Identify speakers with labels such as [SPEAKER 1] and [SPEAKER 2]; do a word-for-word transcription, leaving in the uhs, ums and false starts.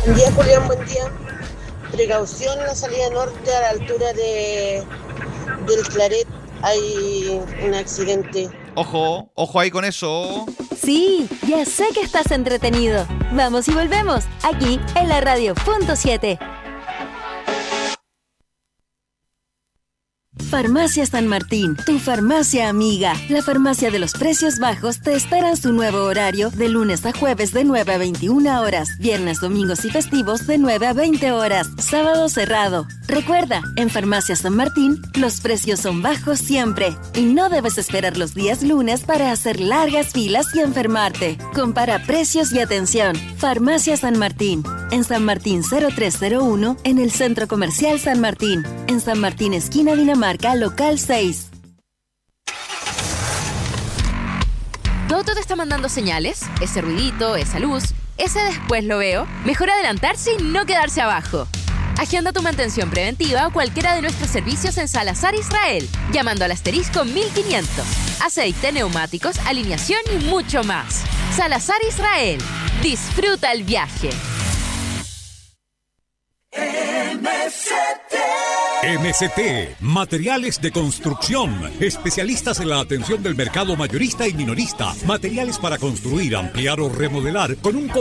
[SPEAKER 1] Buen día, Julián, buen día. Precaución en la salida norte a la altura de del Claret. Hay un accidente.
[SPEAKER 2] Ojo, ojo ahí con eso.
[SPEAKER 3] Sí, ya sé que estás entretenido. Vamos y volvemos, aquí en la radio punto siete. Farmacia San Martín, tu farmacia amiga. La farmacia de los precios bajos te espera en su nuevo horario de lunes a jueves de nueve a veintiuna horas, viernes, domingos y festivos de nueve a veinte horas, sábado cerrado. Recuerda, en Farmacia San Martín, los precios son bajos siempre y no debes esperar los días lunes para hacer largas filas y enfermarte. Compara precios y atención. Farmacia San Martín, en San Martín cero tres cero uno, en el Centro Comercial San Martín, en San Martín esquina Dinamarca, local seis.
[SPEAKER 4] ¿Tu auto te está mandando señales? Ese ruidito, esa luz, ese después lo veo. Mejor adelantarse y no quedarse abajo. Agenda tu mantención preventiva a cualquiera de nuestros servicios en Salazar Israel, llamando al asterisco mil quinientos. Aceite, neumáticos, alineación y mucho más. Salazar Israel. Disfruta el viaje.
[SPEAKER 5] M C T M C T, materiales de construcción, especialistas en la atención del mercado mayorista y minorista, materiales para construir, ampliar o remodelar con un